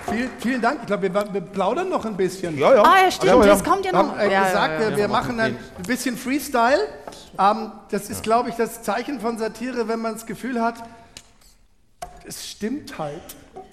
Vielen Dank. Ich glaube, wir plaudern noch ein bisschen. Ja, ja. Ah, ja, stimmt, das kommt ja noch. Wir haben gesagt, wir machen ein bisschen Freestyle. Das ist, glaube ich, das Zeichen von Satire, wenn man das Gefühl hat, es stimmt halt.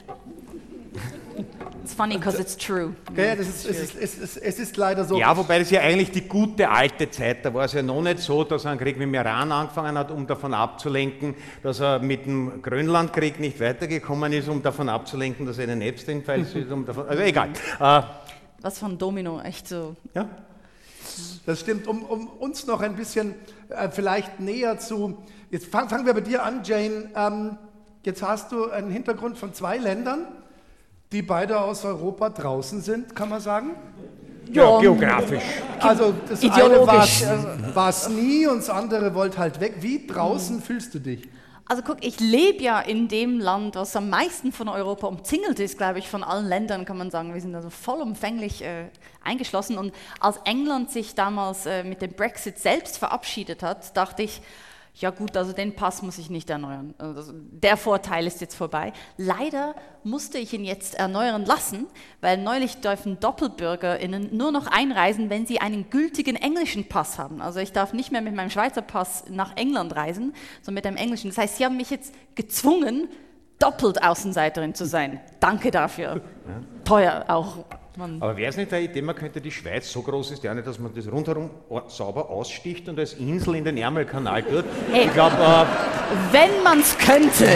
It's funny because it's true. Ja, es ist leider so. Ja, wobei das ja eigentlich die gute alte Zeit, da war es ja noch nicht so, dass er einen Krieg mit dem Iran angefangen hat, um davon abzulenken, dass er mit dem Grönlandkrieg nicht weitergekommen ist, um davon abzulenken, dass er in den Epstein-Fall ist, also egal. Was von Domino, echt so. Ja, das stimmt. Um uns noch ein bisschen vielleicht näher zu... Jetzt fangen wir bei dir an, Jane. Jetzt hast du einen Hintergrund von 2 Ländern, die beide aus Europa draußen sind, kann man sagen? Ja, geografisch. Also das ideologisch. eine war es nie und das andere wollte halt weg. Wie draußen fühlst du dich? Also guck, ich lebe ja in dem Land, was am meisten von Europa umzingelt ist, glaube ich, von allen Ländern, kann man sagen. Wir sind also vollumfänglich eingeschlossen. Und als England sich damals mit dem Brexit selbst verabschiedet hat, dachte ich, ja gut, also den Pass muss ich nicht erneuern. Also der Vorteil ist jetzt vorbei. Leider musste ich ihn jetzt erneuern lassen, weil neulich dürfen DoppelbürgerInnen nur noch einreisen, wenn sie einen gültigen englischen Pass haben. Also ich darf nicht mehr mit meinem Schweizer Pass nach England reisen, sondern mit einem englischen. Das heißt, sie haben mich jetzt gezwungen, doppelt Außenseiterin zu sein. Danke dafür. Ja. Teuer auch. Aber wäre es nicht eine Idee, man könnte die Schweiz, so groß ist ja nicht, dass man das rundherum sauber aussticht und als Insel in den Ärmelkanal tut? Hey, ich glaube, wenn man es könnte.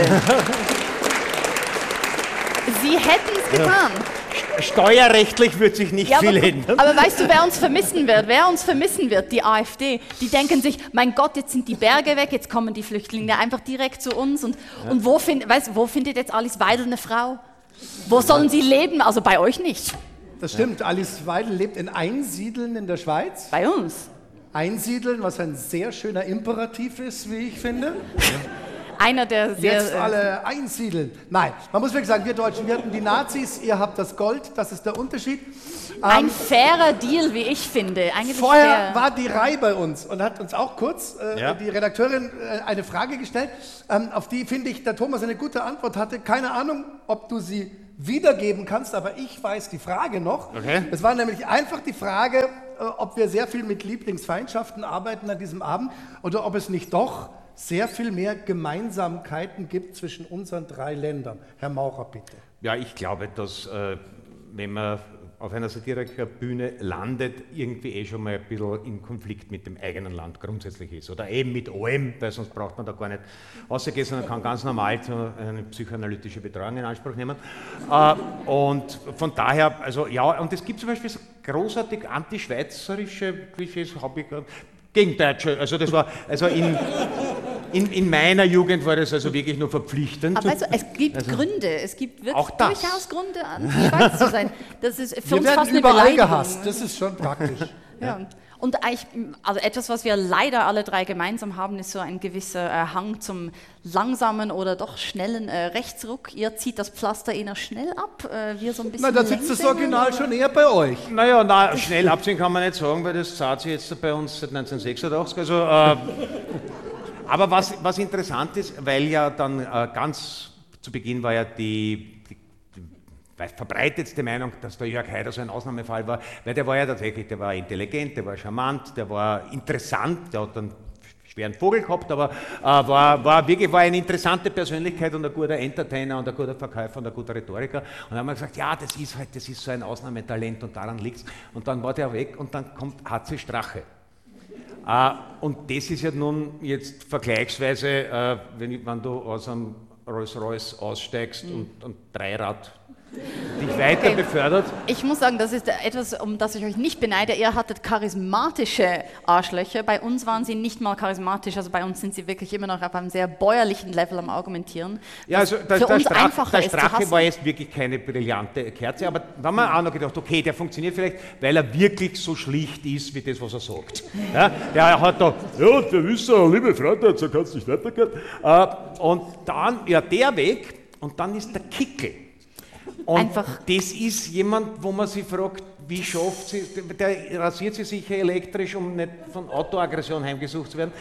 Sie hätten es getan. Steuerrechtlich wird sich nicht viel ändern. Aber weißt du, wer uns vermissen wird? Wer uns vermissen wird? Die AfD. Die denken sich, mein Gott, jetzt sind die Berge weg, jetzt kommen die Flüchtlinge einfach direkt zu uns. Und wo findet jetzt Alice Weidel eine Frau? Wo sollen sie leben? Also bei euch nicht. Das stimmt, Alice Weidel lebt in Einsiedeln in der Schweiz. Bei uns. Einsiedeln, was ein sehr schöner Imperativ ist, wie ich finde. Einer der sehr... Jetzt alle einsiedeln. Nein, man muss wirklich sagen, wir Deutschen, wir hatten die Nazis, ihr habt das Gold, das ist der Unterschied. Ein fairer Deal, wie ich finde. Eigentlich vorher war die Rai bei uns und hat uns auch kurz, die Redakteurin, eine Frage gestellt, auf die, finde ich, der Thomas eine gute Antwort hatte. Keine Ahnung, ob du sie wiedergeben kannst, aber ich weiß die Frage noch. Okay. Es war nämlich einfach die Frage, ob wir sehr viel mit Lieblingsfeindschaften arbeiten an diesem Abend oder ob es nicht doch sehr viel mehr Gemeinsamkeiten gibt zwischen unseren 3 Ländern. Herr Maurer, bitte. Ja, ich glaube, dass wenn man auf einer Satiriker-Bühne landet, irgendwie schon mal ein bisschen im Konflikt mit dem eigenen Land grundsätzlich ist. Oder eben mit allem, weil sonst braucht man da gar nicht rausgehen, sondern kann ganz normal eine psychoanalytische Betreuung in Anspruch nehmen. Und von daher, also ja, und es gibt zum Beispiel so großartig antischweizerische Klischees, habe ich gegen Deutsche, also das war, also in meiner Jugend war das also wirklich nur verpflichtend. Aber also, es gibt Gründe, es gibt wirklich durchaus Gründe, an die Schweiz zu sein. Das ist für uns fast eine überall Beleidigung. gehasst, das ist schon praktisch. Ja. Und eigentlich, also etwas, was wir leider alle 3 gemeinsam haben, ist so ein gewisser Hang zum langsamen oder doch schnellen Rechtsruck. Ihr zieht das Pflaster eher schnell ab, wir so ein bisschen. Na, da sitzt das Original schon eher bei euch. Naja, schnell abziehen kann man nicht sagen, weil das zahlt sich jetzt bei uns seit 1986. Also, aber was interessant ist, weil ja dann ganz zu Beginn war ja die verbreitetste Meinung, dass der Jörg Haider so ein Ausnahmefall war, weil der war ja tatsächlich, der war intelligent, der war charmant, der war interessant, der hat einen schweren Vogel gehabt, aber war eine interessante Persönlichkeit und ein guter Entertainer und ein guter Verkäufer und ein guter Rhetoriker. Und dann haben wir gesagt, ja, das ist so ein Ausnahmetalent und daran liegt's. Und dann war der weg und dann kommt HC Strache. Und das ist ja nun jetzt vergleichsweise, wenn du aus einem Rolls-Royce aussteigst und Dreirad dich weiter befördert. Ich muss sagen, das ist etwas, um das ich euch nicht beneide. Ihr hattet charismatische Arschlöcher. Bei uns waren sie nicht mal charismatisch. Also bei uns sind sie wirklich immer noch auf einem sehr bäuerlichen Level am Argumentieren. Ja, also der Strache war jetzt wirklich keine brillante Kerze, aber da haben wir auch noch gedacht, okay, der funktioniert vielleicht, weil er wirklich so schlicht ist, wie das, was er sagt. Ja, der hat da, ja, der Wisser, liebe Freunde, so kann es nicht weitergehen. Und dann, ja, der Weg und dann ist der Kickel. Und das ist jemand, wo man sich fragt, wie schafft sie, der rasiert sie sicher elektrisch, um nicht von Autoaggression heimgesucht zu werden.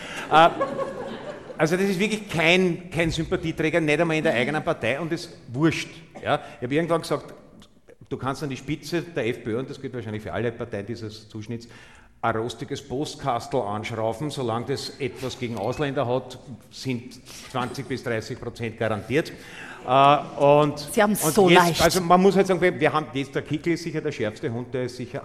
Also das ist wirklich kein Sympathieträger, nicht einmal in der eigenen Partei und das wurscht. Ja. Ich habe irgendwann gesagt, du kannst an die Spitze der FPÖ, und das gilt wahrscheinlich für alle Parteien dieses Zuschnitts, ein rostiges Postkastel anschrauben, solange das etwas gegen Ausländer hat, sind 20% bis 30% garantiert. Sie haben es so jetzt, leicht. Also man muss halt sagen, wir haben jetzt, der Kickl ist sicher der schärfste Hund, der ist sicher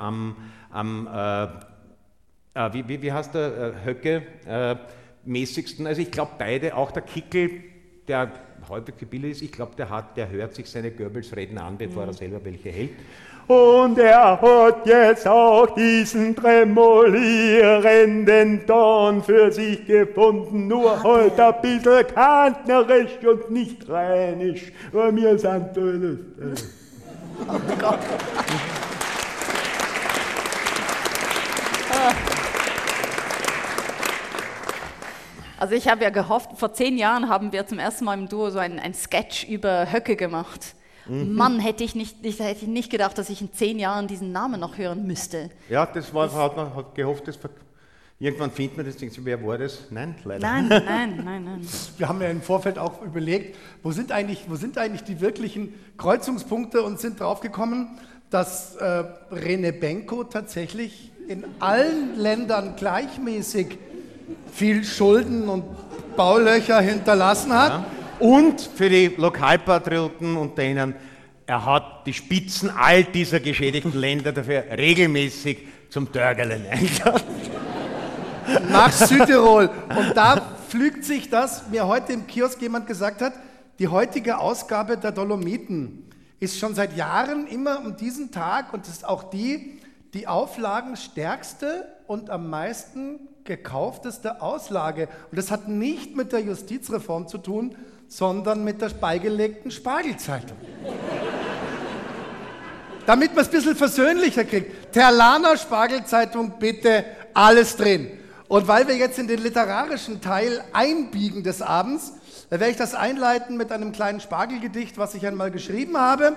wie heißt der, Höcke, mäßigsten. Also ich glaube beide, auch der Kickl, der häufig gebildet ist, ich glaube der hört sich seine Goebbels-Reden an, bevor er selber welche hält. Und er hat jetzt auch diesen tremolierenden Ton für sich gefunden, nur halt ein bisschen kantnerisch und nicht rheinisch. Aber wir sind alles. Oh Gott. Also ich habe ja gehofft, vor 10 Jahren haben wir zum ersten Mal im Duo so ein Sketch über Höcke gemacht. Mann, hätte ich nicht gedacht, dass ich in 10 Jahren diesen Namen noch hören müsste. Ja, hat gehofft, irgendwann findet man das, denkt sich, wer war das? Nein, leider. Nein. Wir haben ja im Vorfeld auch überlegt, wo sind eigentlich die wirklichen Kreuzungspunkte, und sind draufgekommen, dass René Benko tatsächlich in allen Ländern gleichmäßig viel Schulden und Baulöcher hinterlassen hat. Ja. Und für die Lokalpatrioten unter ihnen, er hat die Spitzen all dieser geschädigten Länder dafür regelmäßig zum Dörgerlen eingeladen. Nach Südtirol. Und da pflügt sich das, mir heute im Kiosk jemand gesagt hat, die heutige Ausgabe der Dolomiten ist schon seit Jahren immer um diesen Tag, und es ist auch die auflagenstärkste und am meisten gekaufteste Auslage. Und das hat nicht mit der Justizreform zu tun, sondern mit der beigelegten Spargelzeitung. Damit man es ein bisschen versöhnlicher kriegt. Terlaner Spargelzeitung, bitte, alles drin. Und weil wir jetzt in den literarischen Teil einbiegen des Abends, werde ich das einleiten mit einem kleinen Spargelgedicht, was ich einmal geschrieben habe.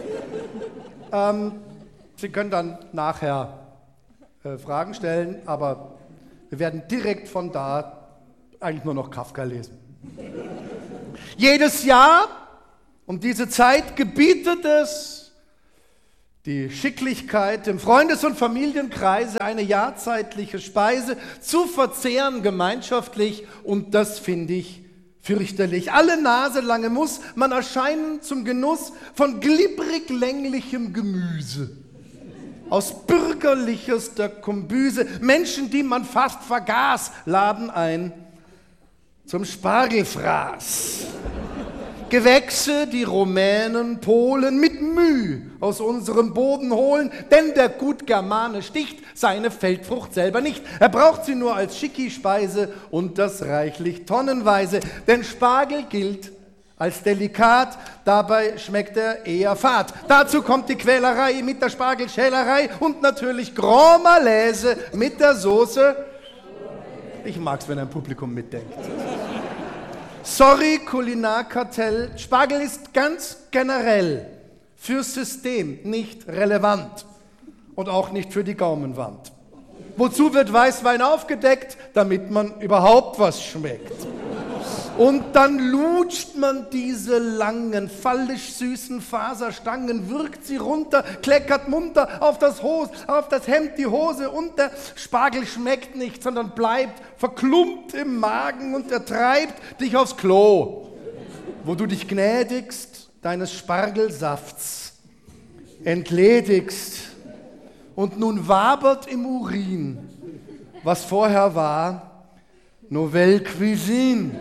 Sie können dann nachher Fragen stellen, aber wir werden direkt von da eigentlich nur noch Kafka lesen. Jedes Jahr um diese Zeit gebietet es die Schicklichkeit im Freundes- und Familienkreise, eine jahrzeitliche Speise zu verzehren gemeinschaftlich, und das finde ich fürchterlich. Alle Nase lange muss man erscheinen zum Genuss von glibberig-länglichem Gemüse. Aus bürgerlichster Kombüse, Menschen, die man fast vergaß, laden ein zum Spargelfraß. Gewächse, die Rumänen, Polen mit Mühe aus unserem Boden holen, denn der Gutgermane sticht seine Feldfrucht selber nicht. Er braucht sie nur als Schicki-Speise, und das reichlich tonnenweise, denn Spargel gilt als delikat, dabei schmeckt er eher fad. Dazu kommt die Quälerei mit der Spargelschälerei und natürlich Grand Malaise mit der Soße. Ich mag's, wenn ein Publikum mitdenkt. Sorry, Kulinarkartell, Spargel ist ganz generell fürs System nicht relevant und auch nicht für die Gaumenwand. Wozu wird Weißwein aufgedeckt? Damit man überhaupt was schmeckt. Und dann lutscht man diese langen, fallisch süßen Faserstangen, würgt sie runter, kleckert munter auf das Hemd, die Hose, und der Spargel schmeckt nicht, sondern bleibt verklumpt im Magen und er treibt dich aufs Klo, wo du dich gnädigst deines Spargelsafts entledigst. Und nun wabert im Urin, was vorher war, Nouvelle Cuisine.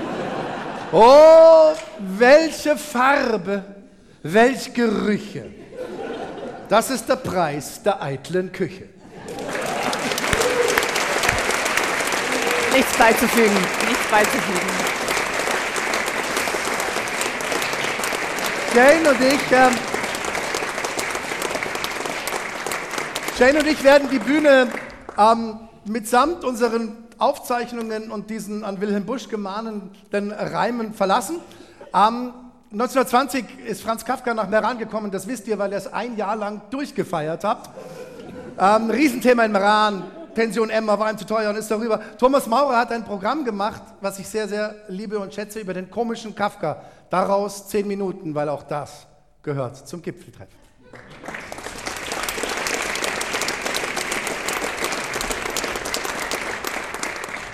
Oh, welche Farbe, welch Gerüche. Das ist der Preis der eitlen Küche. Nichts beizufügen. Jane und ich werden die Bühne mitsamt unseren Aufzeichnungen und diesen an Wilhelm Busch gemahnenden Reimen verlassen. 1920 ist Franz Kafka nach Meran gekommen, das wisst ihr, weil ihr es ein Jahr lang durchgefeiert habt. Riesenthema in Meran, Pension Emma war ihm zu teuer und ist darüber. Thomas Maurer hat ein Programm gemacht, was ich sehr, sehr liebe und schätze, über den komischen Kafka. Daraus 10 Minuten, weil auch das gehört zum Gipfeltreffen.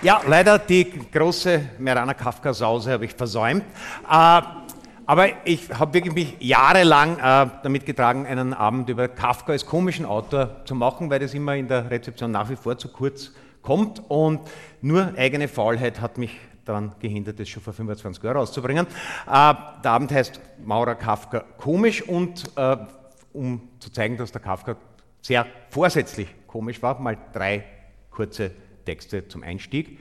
Ja, leider die große Meraner Kafka-Sause habe ich versäumt. Aber ich habe wirklich mich jahrelang damit getragen, einen Abend über Kafka als komischen Autor zu machen, weil das immer in der Rezeption nach wie vor zu kurz kommt. Und nur eigene Faulheit hat mich daran gehindert, das schon vor 25 Jahren rauszubringen. Der Abend heißt Maurer Kafka komisch und um zu zeigen, dass der Kafka sehr vorsätzlich komisch war, mal 3 kurze Texte zum Einstieg.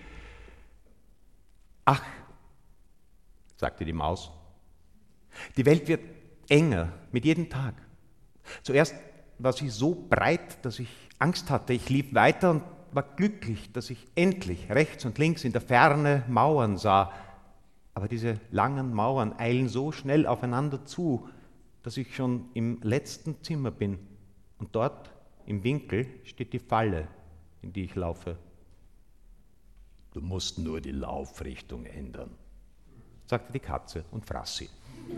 Ach, sagte die Maus, die Welt wird enger mit jedem Tag. Zuerst war sie so breit, dass ich Angst hatte. Ich lief weiter und war glücklich, dass ich endlich rechts und links in der Ferne Mauern sah. Aber diese langen Mauern eilen so schnell aufeinander zu, dass ich schon im letzten Zimmer bin. Und dort im Winkel steht die Falle, in die ich laufe. Du musst nur die Laufrichtung ändern, sagte die Katze und fraß sie.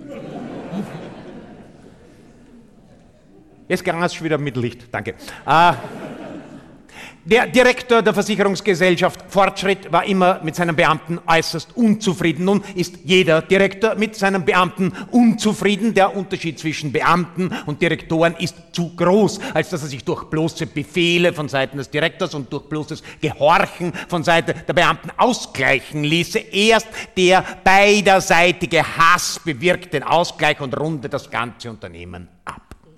Jetzt ging es schon wieder mit Licht, danke. Der Direktor der Versicherungsgesellschaft Fortschritt war immer mit seinen Beamten äußerst unzufrieden. Nun ist jeder Direktor mit seinen Beamten unzufrieden. Der Unterschied zwischen Beamten und Direktoren ist zu groß, als dass er sich durch bloße Befehle von Seiten des Direktors und durch bloßes Gehorchen von Seiten der Beamten ausgleichen ließe. Erst der beiderseitige Hass bewirkt den Ausgleich und rundet das ganze Unternehmen ab.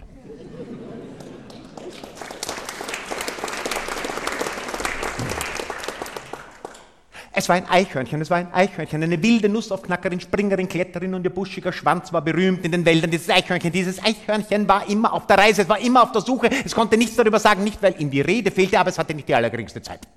Es war ein Eichhörnchen, eine wilde Nussaufknackerin, Springerin, Kletterin und ihr buschiger Schwanz war berühmt in den Wäldern. Dieses Eichhörnchen war immer auf der Reise, es war immer auf der Suche, es konnte nichts darüber sagen, nicht weil ihm die Rede fehlte, aber es hatte nicht die allergeringste Zeit.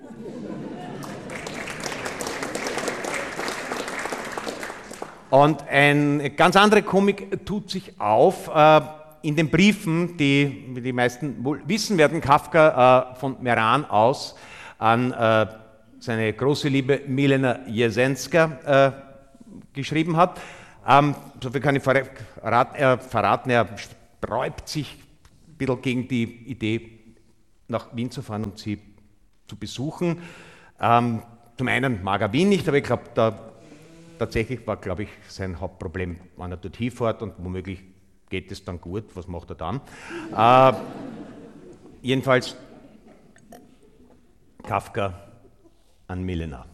Und eine ganz andere Komik tut sich auf in den Briefen, die die meisten wohl wissen werden, Kafka von Meran aus an seine große Liebe Milena Jesenská geschrieben hat. So viel kann ich verraten, er sträubt sich ein bisschen gegen die Idee, nach Wien zu fahren und sie zu besuchen. Zum einen mag er Wien nicht, aber ich glaube, tatsächlich war, glaube ich, sein Hauptproblem, wenn er dort hinfährt und womöglich geht es dann gut, was macht er dann? Jedenfalls Kafka an Milena.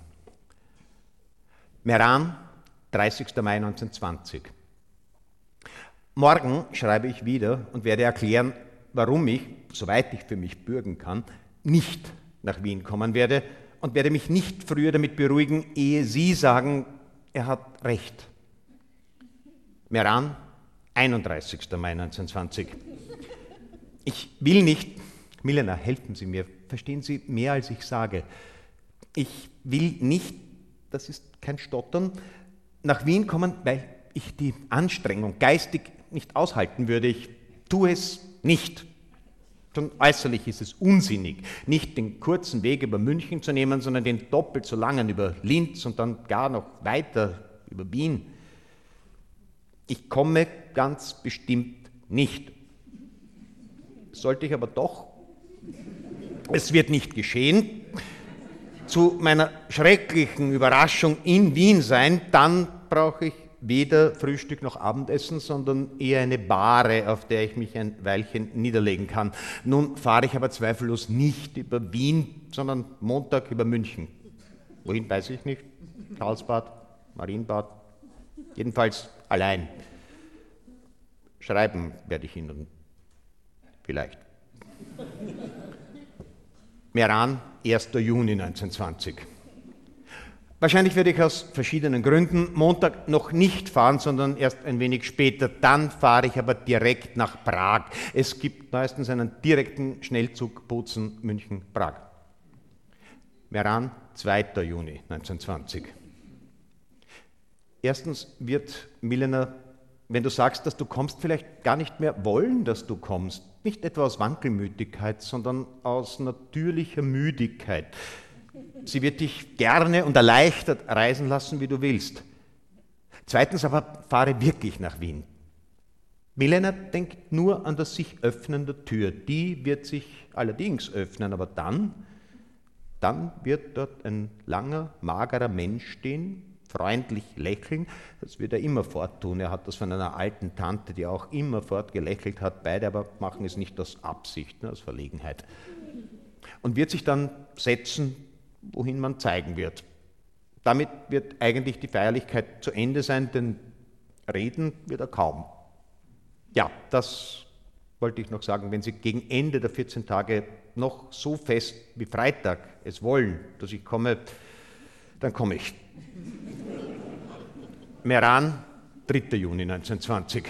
Meran, 30. Mai 1920. Morgen schreibe ich wieder und werde erklären, warum ich, soweit ich für mich bürgen kann, nicht nach Wien kommen werde und werde mich nicht früher damit beruhigen, ehe Sie sagen, er hat recht. Meran, 31. Mai 1920. Ich will nicht, Milena, helfen Sie mir, verstehen Sie mehr, als ich sage. Ich will nicht, das ist kein Stottern, nach Wien kommen, weil ich die Anstrengung geistig nicht aushalten würde. Ich tue es nicht. Schon äußerlich ist es unsinnig, nicht den kurzen Weg über München zu nehmen, sondern den doppelt so langen über Linz und dann gar noch weiter über Wien. Ich komme ganz bestimmt nicht. Sollte ich aber doch, es wird nicht geschehen, zu meiner schrecklichen Überraschung in Wien sein, dann brauche ich weder Frühstück noch Abendessen, sondern eher eine Bahre, auf der ich mich ein Weilchen niederlegen kann. Nun fahre ich aber zweifellos nicht über Wien, sondern Montag über München. Wohin, weiß ich nicht. Karlsbad, Marienbad, jedenfalls allein. Schreiben werde ich Ihnen vielleicht. Meran, 1. Juni 1920. Wahrscheinlich werde ich aus verschiedenen Gründen Montag noch nicht fahren, sondern erst ein wenig später. Dann fahre ich aber direkt nach Prag. Es gibt neuestens einen direkten Schnellzug Bozen, München, Prag. Meran, 2. Juni 1920. Erstens wird Milena, wenn du sagst, dass du kommst, vielleicht gar nicht mehr wollen, dass du kommst. Nicht etwa aus Wankelmütigkeit, sondern aus natürlicher Müdigkeit. Sie wird dich gerne und erleichtert reisen lassen, wie du willst. Zweitens aber fahre wirklich nach Wien. Milena denkt nur an das sich öffnen der Tür. Die wird sich allerdings öffnen, aber dann dann wird dort ein langer, magerer Mensch stehen, freundlich lächeln. Das wird er immer forttun. Er hat das von einer alten Tante, die auch immer fortgelächelt hat. Beide aber machen es nicht aus Absicht, aus Verlegenheit. Und wird sich dann setzen, wohin man zeigen wird. Damit wird eigentlich die Feierlichkeit zu Ende sein, denn reden wird er kaum. Ja, das wollte ich noch sagen. Wenn Sie gegen Ende der 14 Tage noch so fest wie Freitag es wollen, dass ich komme, dann komme ich. Meran, 3. Juni 1920.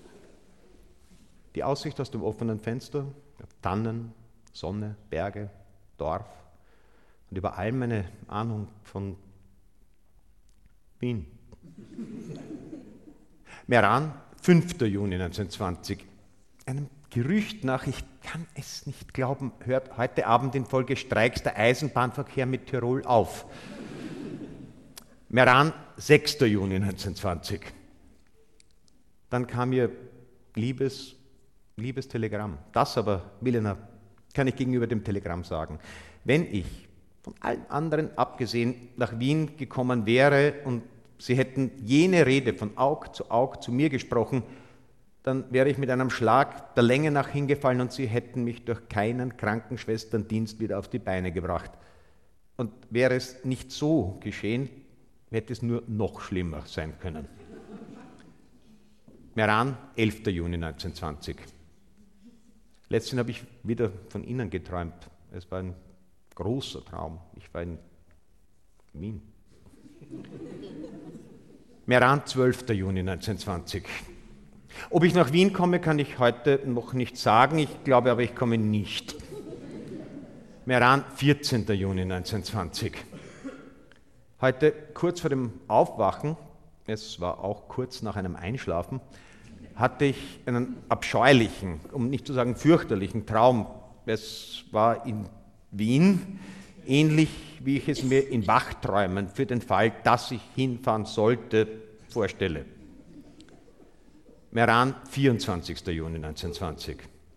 Die Aussicht aus dem offenen Fenster, Tannen, Sonne, Berge, Dorf und über allem eine Ahnung von Wien. Meran, 5. Juni 1920. Einem Gerücht nach, ich kann es nicht glauben, hört heute Abend infolge Streiks der Eisenbahnverkehr mit Tirol auf. Meran, 6. Juni 1920. Dann kam ihr liebes Telegramm. Das aber, Milena, kann ich gegenüber dem Telegramm sagen. Wenn ich von allen anderen abgesehen nach Wien gekommen wäre und Sie hätten jene Rede von Aug zu mir gesprochen, dann wäre ich mit einem Schlag der Länge nach hingefallen und Sie hätten mich durch keinen Krankenschwesterndienst wieder auf die Beine gebracht. Und wäre es nicht so geschehen, hätte es nur noch schlimmer sein können. Meran, 11. Juni 1920. Letztens habe ich wieder von Ihnen geträumt. Es war ein großer Traum. Ich war in Wien. Meran, 12. Juni 1920. Ob ich nach Wien komme, kann ich heute noch nicht sagen. Ich glaube aber, ich komme nicht. Meran, 14. Juni 1920. Heute, kurz vor dem Aufwachen, es war auch kurz nach einem Einschlafen, hatte ich einen abscheulichen, um nicht zu sagen fürchterlichen Traum. Es war in Wien, ähnlich wie ich es mir in Wachträumen für den Fall, dass ich hinfahren sollte, vorstelle. Meran, 24. Juni 1920.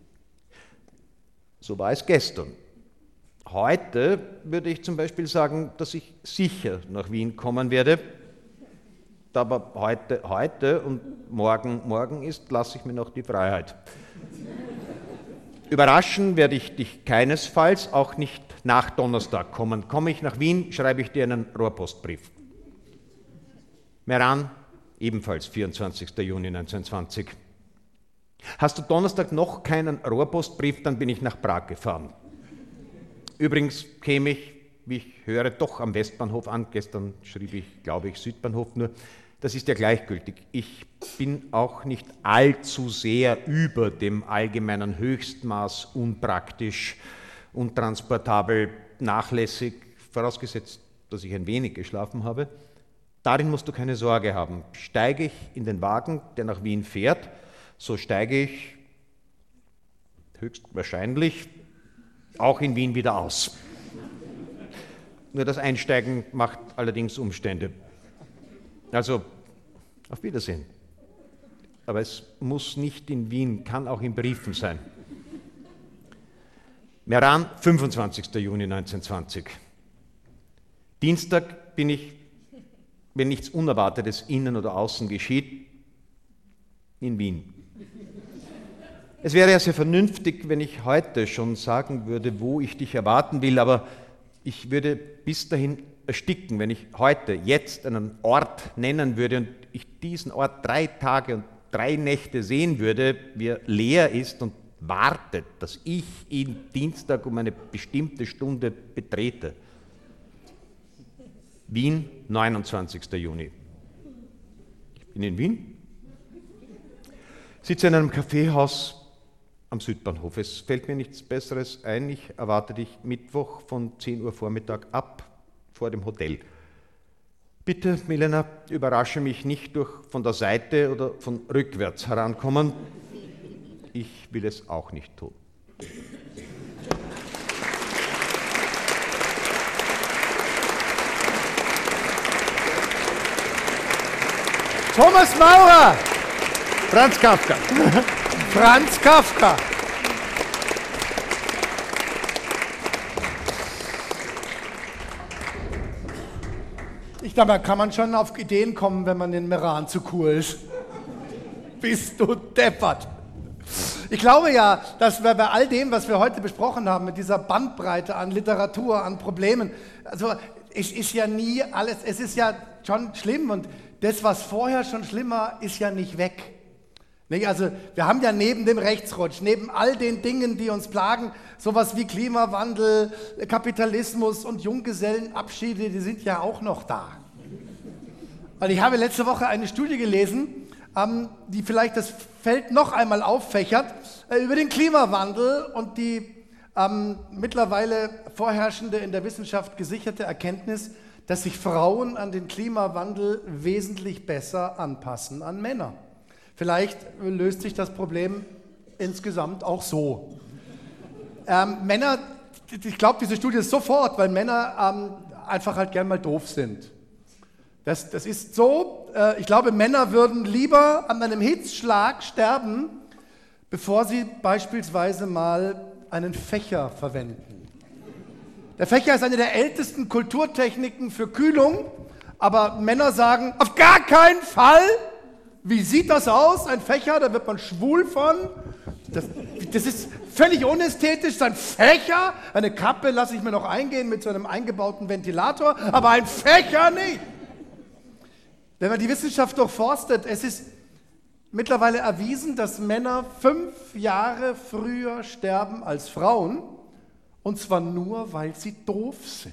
So war es gestern. Heute würde ich zum Beispiel sagen, dass ich sicher nach Wien kommen werde. Aber heute und morgen ist, lasse ich mir noch die Freiheit. Überraschen werde ich dich keinesfalls, auch nicht nach Donnerstag kommen. Komme ich nach Wien, schreibe ich dir einen Rohrpostbrief. Meran, ebenfalls 24. Juni 1920. Hast du Donnerstag noch keinen Rohrpostbrief, dann bin ich nach Prag gefahren. Übrigens käme ich, wie ich höre, doch am Westbahnhof an. Gestern schrieb ich, glaube ich, Südbahnhof nur. Das ist ja gleichgültig. Ich bin auch nicht allzu sehr über dem allgemeinen Höchstmaß unpraktisch, untransportabel, nachlässig, vorausgesetzt, dass ich ein wenig geschlafen habe. Darin musst du keine Sorge haben. Steige ich in den Wagen, der nach Wien fährt, so steige ich höchstwahrscheinlich auch in Wien wieder aus. Nur das Einsteigen macht allerdings Umstände. Also, auf Wiedersehen. Aber es muss nicht in Wien, kann auch in Briefen sein. Meran, 25. Juni 1920. Dienstag bin ich, wenn nichts Unerwartetes innen oder außen geschieht, in Wien. Es wäre ja sehr vernünftig, wenn ich heute schon sagen würde, wo ich dich erwarten will, aber ich würde bis dahin ersticken, wenn ich heute, jetzt einen Ort nennen würde und ich diesen Ort 3 Tage und 3 Nächte sehen würde, wie er leer ist und wartet, dass ich ihn Dienstag um eine bestimmte Stunde betrete. Wien, 29. Juni. Ich bin in Wien, sitze in einem Kaffeehaus am Südbahnhof. Es fällt mir nichts Besseres ein. Ich erwarte dich Mittwoch von 10 Uhr Vormittag ab vor dem Hotel. Bitte, Milena, überrasche mich nicht durch von der Seite oder von rückwärts herankommen. Ich will es auch nicht tun. Thomas Maurer! Franz Kafka. Franz Kafka. Da kann man schon auf Ideen kommen, wenn man in Meran zu cool ist. Bist du deppert. Ich glaube ja, dass wir bei all dem, was wir heute besprochen haben, mit dieser Bandbreite an Literatur, an Problemen, also es ist ja nie alles, es ist ja schon schlimm und das, was vorher schon schlimmer, ist ja nicht weg. Nicht? Also wir haben ja neben dem Rechtsrutsch, neben all den Dingen, die uns plagen, sowas wie Klimawandel, Kapitalismus und Junggesellenabschiede, die sind ja auch noch da. Und ich habe letzte Woche eine Studie gelesen, die vielleicht das Feld noch einmal auffächert, über den Klimawandel und die mittlerweile vorherrschende in der Wissenschaft gesicherte Erkenntnis, dass sich Frauen an den Klimawandel wesentlich besser anpassen an Männer. Vielleicht löst sich das Problem insgesamt auch so. Männer, ich glaube, diese Studie ist sofort, weil Männer einfach halt gern mal doof sind. Das ist so, ich glaube, Männer würden lieber an einem Hitzschlag sterben, bevor sie beispielsweise mal einen Fächer verwenden. Der Fächer ist eine der ältesten Kulturtechniken für Kühlung, aber Männer sagen, auf gar keinen Fall. Wie sieht das aus, ein Fächer, da wird man schwul von. Das ist völlig unästhetisch, ein Fächer, eine Kappe lasse ich mir noch eingehen mit so einem eingebauten Ventilator, aber ein Fächer nicht. Wenn man die Wissenschaft durchforstet, es ist mittlerweile erwiesen, dass Männer 5 Jahre früher sterben als Frauen, und zwar nur, weil sie doof sind.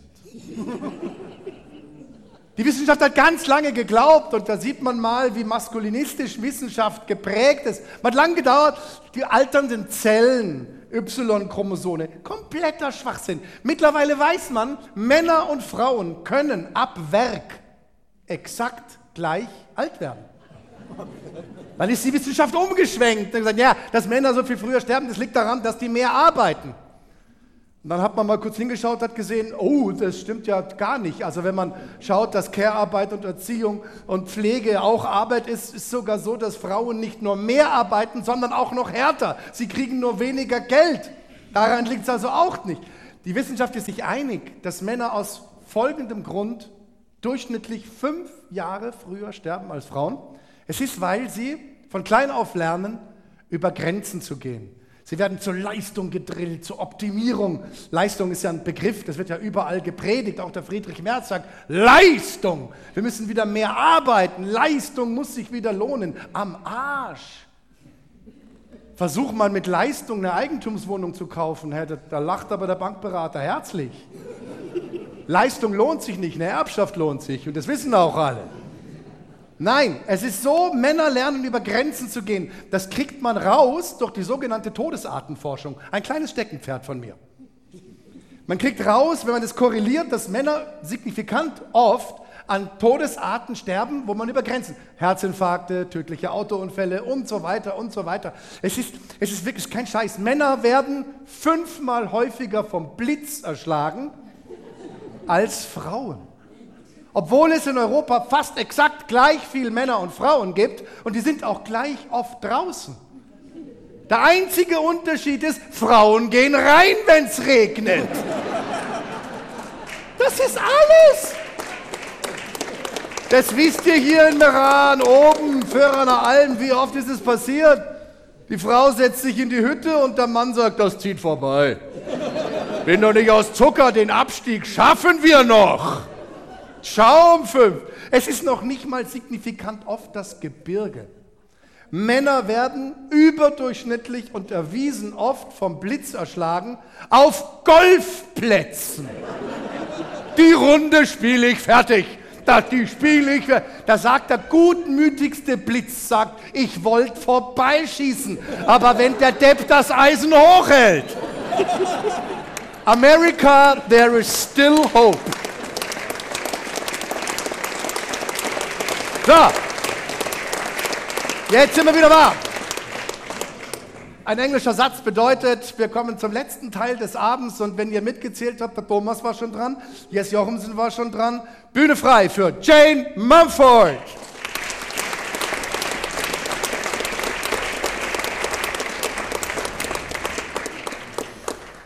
Die Wissenschaft hat ganz lange geglaubt, und da sieht man mal, wie maskulinistisch Wissenschaft geprägt ist. Man hat lange gedauert, die alternden Zellen, Y-Chromosome, kompletter Schwachsinn. Mittlerweile weiß man, Männer und Frauen können ab Werk exakt gleich alt werden. Dann ist die Wissenschaft umgeschwenkt und gesagt, ja, dass Männer so viel früher sterben, das liegt daran, dass die mehr arbeiten. Und dann hat man mal kurz hingeschaut, hat gesehen, oh, das stimmt ja gar nicht. Also wenn man schaut, dass Care-Arbeit und Erziehung und Pflege auch Arbeit ist, ist sogar so, dass Frauen nicht nur mehr arbeiten, sondern auch noch härter. Sie kriegen nur weniger Geld. Daran liegt es also auch nicht. Die Wissenschaft ist sich einig, dass Männer aus folgendem Grund durchschnittlich 5 Jahre früher sterben als Frauen. Es ist, weil sie von klein auf lernen, über Grenzen zu gehen. Sie werden zur Leistung gedrillt, zur Optimierung. Leistung ist ja ein Begriff, das wird ja überall gepredigt. Auch der Friedrich Merz sagt, Leistung, wir müssen wieder mehr arbeiten. Leistung muss sich wieder lohnen. Am Arsch. Versuch mal mit Leistung eine Eigentumswohnung zu kaufen. Da lacht aber der Bankberater herzlich. Leistung lohnt sich nicht, eine Erbschaft lohnt sich und das wissen auch alle. Nein, es ist so, Männer lernen über Grenzen zu gehen. Das kriegt man raus durch die sogenannte Todesartenforschung. Ein kleines Steckenpferd von mir. Man kriegt raus, wenn man das korreliert, dass Männer signifikant oft an Todesarten sterben, wo man über Grenzen, Herzinfarkte, tödliche Autounfälle und so weiter und so weiter. Es ist wirklich kein Scheiß. Männer werden 5-mal häufiger vom Blitz erschlagen als Frauen. Obwohl es in Europa fast exakt gleich viel Männer und Frauen gibt und die sind auch gleich oft draußen. Der einzige Unterschied ist, Frauen gehen rein, wenn es regnet. Das ist alles. Das wisst ihr hier in Meran, oben, Föhraner Alm, wie oft ist es passiert? Die Frau setzt sich in die Hütte und der Mann sagt, das zieht vorbei. Bin doch nicht aus Zucker, den Abstieg schaffen wir noch. Schaum 5. Es ist noch nicht mal signifikant oft das Gebirge. Männer werden überdurchschnittlich und erwiesen oft vom Blitz erschlagen auf Golfplätzen. Die Runde spiele ich fertig. Die spiele ich. Da sagt der gutmütigste Blitz, sagt, ich wollte vorbeischießen, aber wenn der Depp das Eisen hochhält. America, there is still hope. So, jetzt sind wir wieder da. Ein englischer Satz bedeutet, wir kommen zum letzten Teil des Abends und wenn ihr mitgezählt habt, der Thomas war schon dran, Jess Jochumsen war schon dran, Bühne frei für Jane Mumford.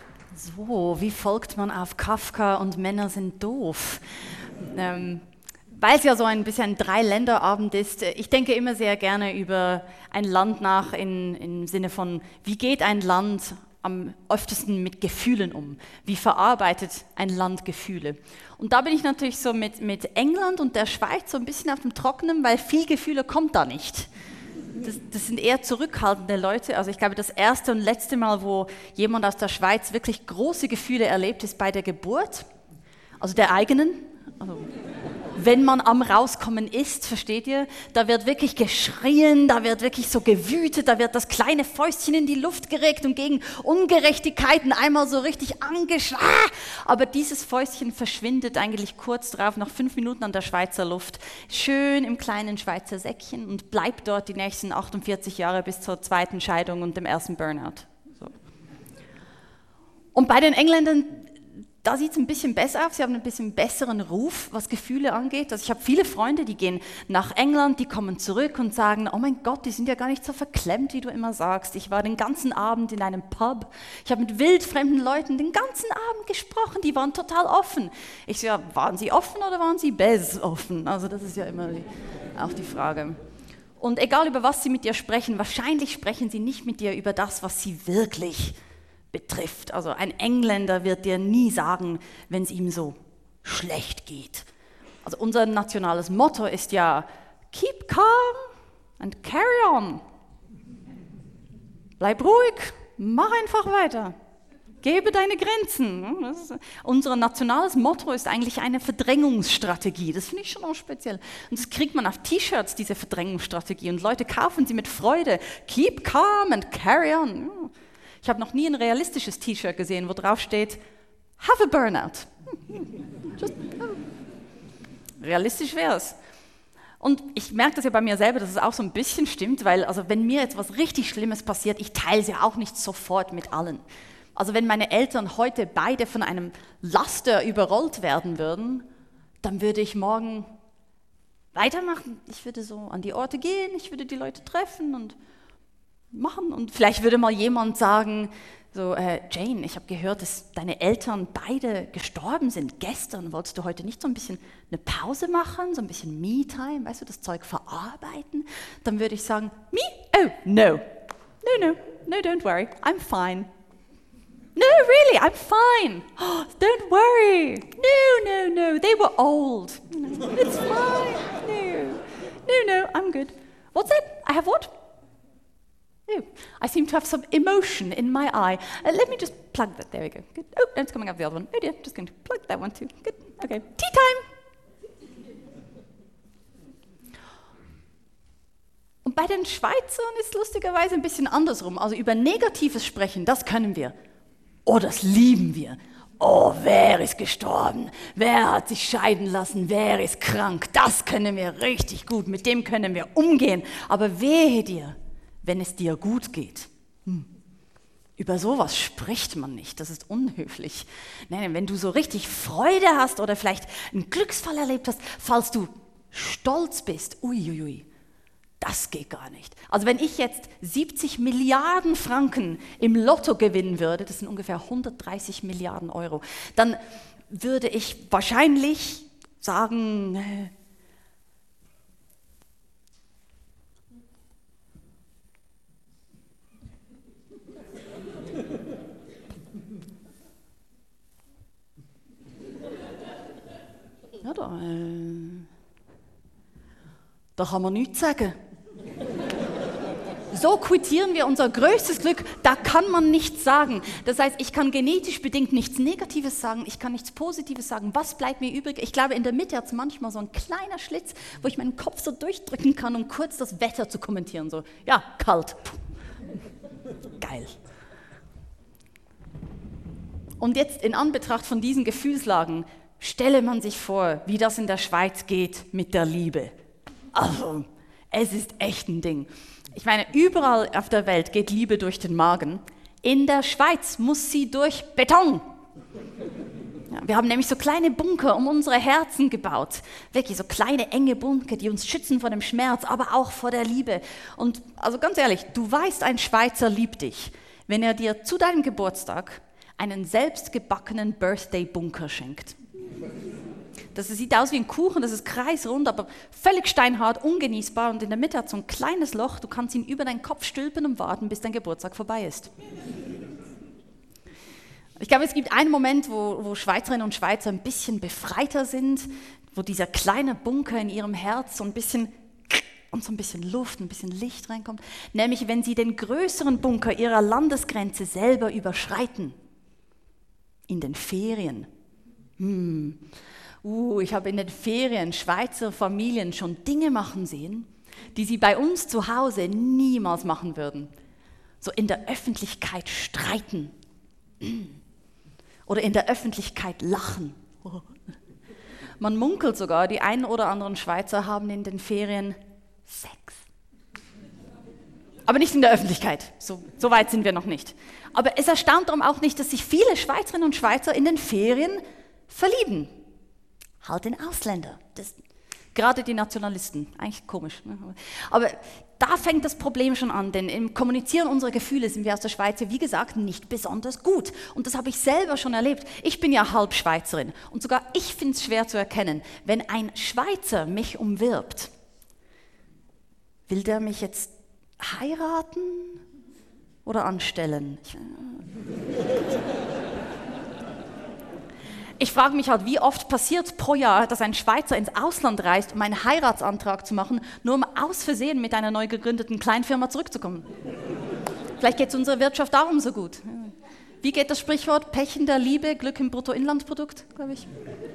So, wie folgt man auf Kafka und Männer sind doof? weil es ja so ein bisschen ein Dreiländerabend ist, ich denke immer sehr gerne über ein Land nach im Sinne von, wie geht ein Land am öftesten mit Gefühlen um? Wie verarbeitet ein Land Gefühle? Und da bin ich natürlich so mit England und der Schweiz so ein bisschen auf dem Trockenen, weil viel Gefühle kommt da nicht. Das sind eher zurückhaltende Leute. Also ich glaube, das erste und letzte Mal, wo jemand aus der Schweiz wirklich große Gefühle erlebt, ist bei der Geburt, also der eigenen. Also wenn man am Rauskommen ist, versteht ihr, da wird wirklich geschrien, da wird wirklich so gewütet, da wird das kleine Fäustchen in die Luft geregt und gegen Ungerechtigkeiten einmal so richtig angeschlagen. Aber dieses Fäustchen verschwindet eigentlich kurz darauf, nach 5 Minuten an der Schweizer Luft, schön im kleinen Schweizer Säckchen und bleibt dort die nächsten 48 Jahre bis zur zweiten Scheidung und dem ersten Burnout. So. Und bei den Engländern, da sieht es ein bisschen besser aus, sie haben ein bisschen besseren Ruf, was Gefühle angeht. Also ich habe viele Freunde, die gehen nach England, die kommen zurück und sagen, oh mein Gott, die sind ja gar nicht so verklemmt, wie du immer sagst. Ich war den ganzen Abend in einem Pub, ich habe mit wildfremden Leuten den ganzen Abend gesprochen, die waren total offen. Ich so, ja, waren sie offen oder waren sie besoffen? Also das ist ja immer auch die Frage. Und egal über was sie mit dir sprechen, wahrscheinlich sprechen sie nicht mit dir über das, was sie wirklich betrifft. Also ein Engländer wird dir nie sagen, wenn es ihm so schlecht geht. Also unser nationales Motto ist ja Keep calm and carry on. Bleib ruhig, mach einfach weiter. Gebe deine Grenzen. Unser nationales Motto ist eigentlich eine Verdrängungsstrategie. Das finde ich schon auch speziell. Und das kriegt man auf T-Shirts, diese Verdrängungsstrategie. Und Leute kaufen sie mit Freude. Keep calm and carry on. Ich habe noch nie ein realistisches T-Shirt gesehen, wo drauf steht, have a burnout. Realistisch wäre es. Und ich merke das ja bei mir selber, dass es auch so ein bisschen stimmt, weil also wenn mir jetzt was richtig Schlimmes passiert, ich teile es ja auch nicht sofort mit allen. Also wenn meine Eltern heute beide von einem Laster überrollt werden würden, dann würde ich morgen weitermachen. Ich würde so an die Orte gehen, ich würde die Leute treffen und machen. Und vielleicht würde mal jemand sagen, so, Jane, ich habe gehört, dass deine Eltern beide gestorben sind gestern. Wolltest du heute nicht so ein bisschen eine Pause machen, so ein bisschen Me-Time, weißt du, das Zeug verarbeiten? Dann würde ich sagen, me? Oh, no. No, don't worry, I'm fine. No, really, I'm fine. Oh, don't worry. No, they were old. It's fine. No, I'm good. What's that? I have what? Oh, I seem to have some emotion in my eye. Let me just plug that. There we go. Good. Oh, it's coming up the other one. Oh dear, just going to plug that one too. Good. Okay. Tea time. Und bei den Schweizern ist lustigerweise ein bisschen andersrum. Also über Negatives sprechen, das können wir. Oh, das lieben wir. Oh, wer ist gestorben? Wer hat sich scheiden lassen? Wer ist krank? Das können wir richtig gut. Mit dem können wir umgehen. Aber wehe dir, wenn es dir gut geht. Über sowas spricht man nicht, das ist unhöflich. Nein, wenn du so richtig Freude hast oder vielleicht einen Glücksfall erlebt hast, falls du stolz bist, uiuiui, das geht gar nicht. Also wenn ich jetzt 70 Milliarden Franken im Lotto gewinnen würde, das sind ungefähr 130 Milliarden Euro, dann würde ich wahrscheinlich sagen, ja, da kann man nichts sagen. So quittieren wir unser größtes Glück, da kann man nichts sagen. Das heißt, ich kann genetisch bedingt nichts Negatives sagen, ich kann nichts Positives sagen. Was bleibt mir übrig? Ich glaube, in der Mitte hat es manchmal so ein kleiner Schlitz, wo ich meinen Kopf so durchdrücken kann, um kurz das Wetter zu kommentieren. So, ja, kalt. Geil. Und jetzt in Anbetracht von diesen Gefühlslagen, stelle man sich vor, wie das in der Schweiz geht mit der Liebe. Also, es ist echt ein Ding. Ich meine, überall auf der Welt geht Liebe durch den Magen. In der Schweiz muss sie durch Beton. Ja, wir haben nämlich so kleine Bunker um unsere Herzen gebaut. Wirklich so kleine, enge Bunker, die uns schützen vor dem Schmerz, aber auch vor der Liebe. Und also ganz ehrlich, du weißt, ein Schweizer liebt dich, wenn er dir zu deinem Geburtstag einen selbstgebackenen Birthday-Bunker schenkt. Das sieht aus wie ein Kuchen, das ist kreisrund, aber völlig steinhart, ungenießbar und in der Mitte hat so ein kleines Loch. Du kannst ihn über deinen Kopf stülpen und warten, bis dein Geburtstag vorbei ist. Ich glaube, es gibt einen Moment, wo Schweizerinnen und Schweizer ein bisschen befreiter sind, wo dieser kleine Bunker in ihrem Herz so ein bisschen Luft, ein bisschen Licht reinkommt, nämlich wenn sie den größeren Bunker ihrer Landesgrenze selber überschreiten. In den Ferien. Ich habe in den Ferien Schweizer Familien schon Dinge machen sehen, die sie bei uns zu Hause niemals machen würden. So in der Öffentlichkeit streiten. Oder in der Öffentlichkeit lachen. Man munkelt sogar, die einen oder anderen Schweizer haben in den Ferien Sex. Aber nicht in der Öffentlichkeit, so weit sind wir noch nicht. Aber es erstaunt darum auch nicht, dass sich viele Schweizerinnen und Schweizer in den Ferien verlieben. Halt in Ausländer. Gerade die Nationalisten, eigentlich komisch. Ne? Aber da fängt das Problem schon an, denn im Kommunizieren unserer Gefühle sind wir aus der Schweiz ja, wie gesagt, nicht besonders gut. Und das habe ich selber schon erlebt. Ich bin ja halb Schweizerin und sogar ich finde es schwer zu erkennen, wenn ein Schweizer mich umwirbt. Will der mich jetzt heiraten oder anstellen? Ich frage mich halt, wie oft passiert es pro Jahr, dass ein Schweizer ins Ausland reist, um einen Heiratsantrag zu machen, nur um aus Versehen mit einer neu gegründeten Kleinfirma zurückzukommen. Vielleicht geht es unserer Wirtschaft darum so gut. Wie geht das Sprichwort? Pech in der Liebe, Glück im Bruttoinlandsprodukt, glaube ich.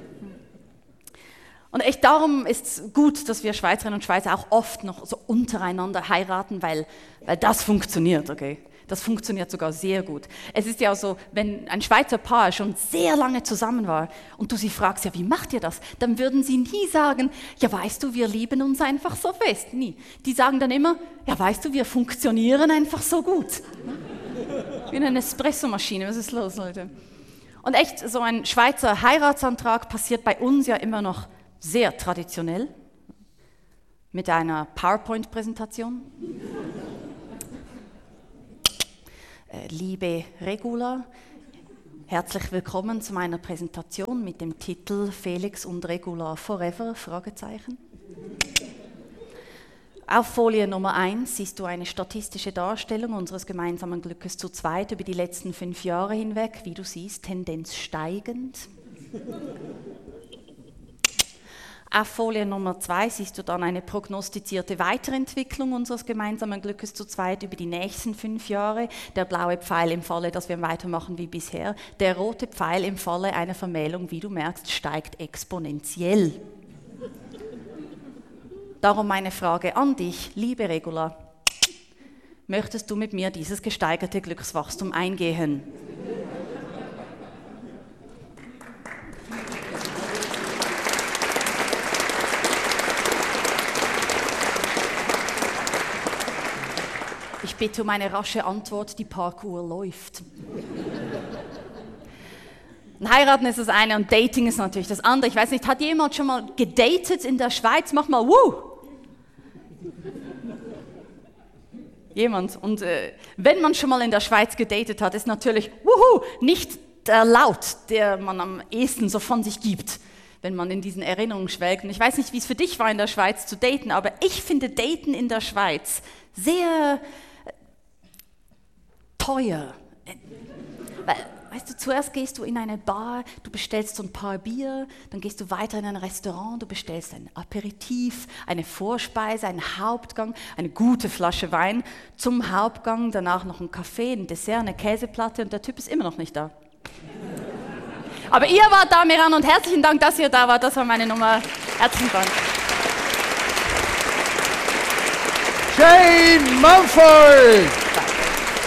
Und echt darum ist es gut, dass wir Schweizerinnen und Schweizer auch oft noch so untereinander heiraten, weil das funktioniert, okay? Das funktioniert sogar sehr gut. Es ist ja auch so, wenn ein Schweizer Paar schon sehr lange zusammen war und du sie fragst, ja, wie macht ihr das? Dann würden sie nie sagen, ja, weißt du, wir lieben uns einfach so fest. Nie. Die sagen dann immer, ja, weißt du, wir funktionieren einfach so gut. Wie eine Espressomaschine, was ist los, Leute? Und echt, so ein Schweizer Heiratsantrag passiert bei uns ja immer noch sehr traditionell, mit einer PowerPoint-Präsentation. Liebe Regula, herzlich willkommen zu meiner Präsentation mit dem Titel Felix und Regula Forever? Fragezeichen. Auf Folie Nummer 1 siehst du eine statistische Darstellung unseres gemeinsamen Glückes zu zweit über die letzten 5 Jahre hinweg. Wie du siehst, Tendenz steigend. Auf Folie Nummer 2 siehst du dann eine prognostizierte Weiterentwicklung unseres gemeinsamen Glückes zu zweit über die nächsten 5 Jahre. Der blaue Pfeil im Falle, dass wir weitermachen wie bisher. Der rote Pfeil im Falle einer Vermählung, wie du merkst, steigt exponentiell. Darum meine Frage an dich, liebe Regula. Möchtest du mit mir dieses gesteigerte Glückswachstum eingehen? Ich bitte um eine rasche Antwort, die Parkuhr läuft. Heiraten ist das eine und Dating ist natürlich das andere. Ich weiß nicht, hat jemand schon mal gedatet in der Schweiz? Mach mal Wuh! Jemand. Und wenn man schon mal in der Schweiz gedatet hat, ist natürlich Wuhu nicht der Laut, der man am ehesten so von sich gibt, wenn man in diesen Erinnerungen schwelgt. Und ich weiß nicht, wie es für dich war, in der Schweiz zu daten, aber ich finde Daten in der Schweiz sehr teuer. Weil, weißt du, zuerst gehst du in eine Bar, du bestellst so ein paar Bier, dann gehst du weiter in ein Restaurant, du bestellst ein Aperitif, eine Vorspeise, einen Hauptgang, eine gute Flasche Wein zum Hauptgang, danach noch ein Kaffee, ein Dessert, eine Käseplatte und der Typ ist immer noch nicht da. Aber ihr wart da, Miran, und herzlichen Dank, dass ihr da wart. Das war meine Nummer. Herzlichen Dank. Jane Mumford!